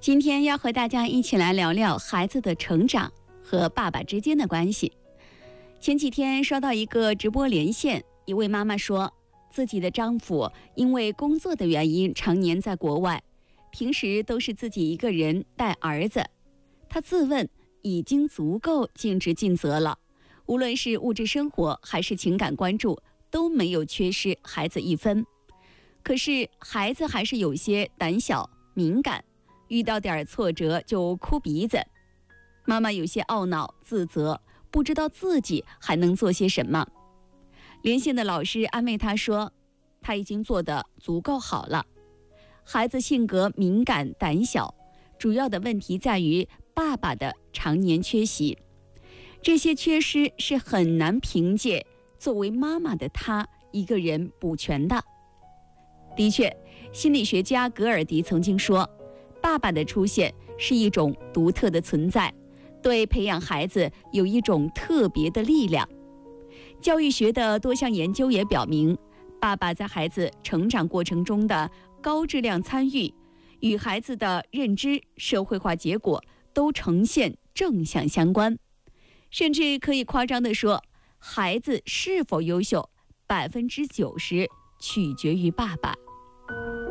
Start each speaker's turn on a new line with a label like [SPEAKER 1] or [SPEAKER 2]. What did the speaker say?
[SPEAKER 1] 今天要和大家一起来聊聊孩子的成长和爸爸之间的关系。前几天收到一个直播连线，一位妈妈说，自己的丈夫因为工作的原因常年在国外，平时都是自己一个人带儿子。她自问已经足够尽职尽责了，无论是物质生活还是情感关注，都没有缺失孩子一分。可是孩子还是有些胆小敏感，遇到点挫折就哭鼻子。妈妈有些懊恼自责，不知道自己还能做些什么。连线的老师安慰她说，她已经做得足够好了。孩子性格敏感胆小，主要的问题在于爸爸的常年缺席，这些缺失是很难凭借作为妈妈的她一个人补全的。的确，心理学家格尔迪曾经说，爸爸的出现是一种独特的存在，对培养孩子有一种特别的力量。教育学的多项研究也表明，爸爸在孩子成长过程中的高质量参与，与孩子的认知、社会化结果都呈现正向相关。甚至可以夸张地说，孩子是否优秀，90%取决于爸爸。